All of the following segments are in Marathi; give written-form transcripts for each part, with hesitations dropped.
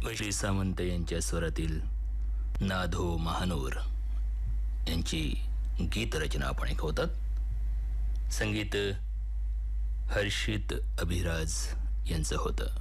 वैश्री सामंत यांच्या स्वरातील नाधो महानूर यांची गीतरचना आपण ऐकवतात. संगीत हर्षित अभिराज यांचं होतं.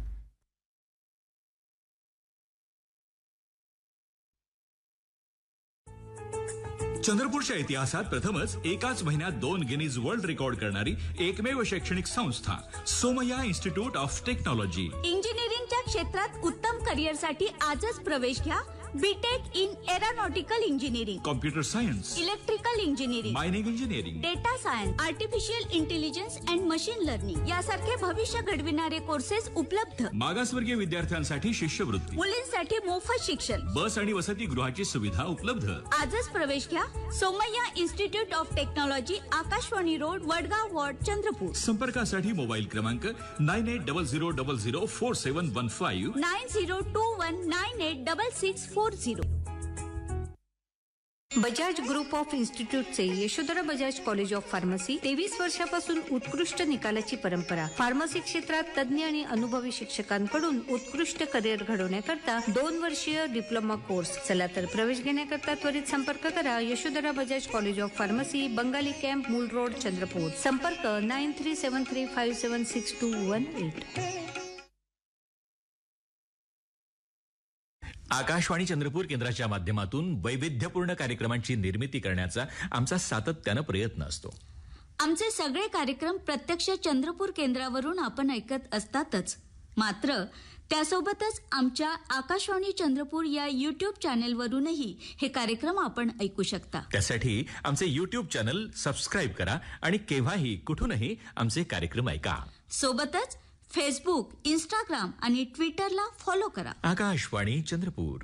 चंद्रपूरच्या इतिहासात प्रथमच एकाच महिन्यात 2 गिनीज वर्ल्ड रेकॉर्ड करणारी एकमेव शैक्षणिक संस्था सोमय्या इन्स्टिट्यूट ऑफ टेक्नॉलॉजी. इंजिनिअरिंगच्या क्षेत्रात उत्तम करिअरसाठी आजच प्रवेश घ्या. BTech in aeronautical engineering, computer science, electrical engineering, mining engineering, data science, artificial intelligence and machine learning यासारखे भविष्य घडविणारे कोर्सेस उपलब्ध. मागासवर्गीय विद्यार्थ्यांसाठी शिष्यवृत्ती, मुलींसाठी मोफत शिक्षण, बस आणि वसतिगृहाची सुविधा उपलब्ध. आजच प्रवेश घ्या. Somaiya institute of technology, Akashvani road, Vadgaon ward, Chandrapur. संपर्कासाठी मोबाईल क्रमांक 9800004715 9021986640. Bajaj group of इन्स्टिट्यूटचे Yashodhara Bajaj college of pharmacy 23 वर्षापासून उत्कृष्ट निकालाची परंपरा. फार्मसी क्षेत्रात तज्ञ आणि अनुभवी शिक्षकांकडून उत्कृष्ट करिअर घडवण्याकरता 2 वर्षीय डिप्लोमा कोर्स. चला तर प्रवेश घेण्याकरता त्वरित संपर्क करा. Yashodhara Bajaj college of pharmacy, Bengali camp, मूल रोड, चंद्रपूर. संपर्क 9373576218. आकाशवाणी चंद्रपूर केंद्राच्या माध्यमातून वैविध्यपूर्ण कार्यक्रमांची निर्मिती करण्याचा आमचा सातत्यानं प्रयत्न असतो. आमचे सगळे कार्यक्रम प्रत्यक्ष चंद्रपूर केंद्रावरून आपण ऐकत असतातच, मात्र त्यासोबतच आमच्या आकाशवाणी चंद्रपूर या युट्यूब चॅनेलवरूनही हे कार्यक्रम आपण ऐकू शकता. त्यासाठी आमचे युट्यूब चॅनल सबस्क्राईब करा आणि केव्हाही कुठूनही आमचे कार्यक्रम ऐका. सोबतच फेसबुक, इंस्टाग्राम आणि ट्विटरला फॉलो करा. आकाशवाणी चंद्रपूर.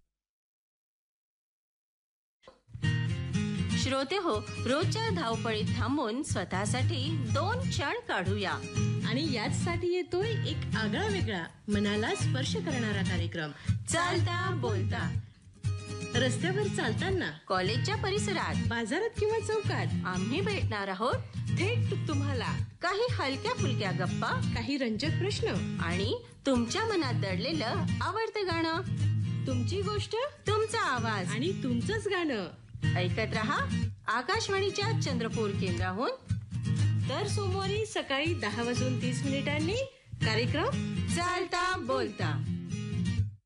श्रोते हो, रोजच्या धावपळीत थांबून स्वतःसाठी 2 क्षण काढूया. आणि याचसाठी येतोय एक आगळा वेगळा मनाला स्पर्श करणारा कार्यक्रम, चालता बोलता. रस्त्यावर चालताना, कॉलेजच्या परिसरात, बाजारात किंवा चौकात आम्ही भेटणार आहोत थेट तुम्हाला. काही हलक्या फुलक्या गप्पा, काही रंजक प्रश्न आणि तुमच्या मनात दडलेलं आवडतं गाणं. तुमची गोष्ट, तुमचा आवाज आणि तुमचंच गाणं. ऐकत रहा आकाशवाणीच्या चंद्रपूर केंद्राहून. दर सोमवारी सकाळी 10:30 कार्यक्रम चालता बोलता.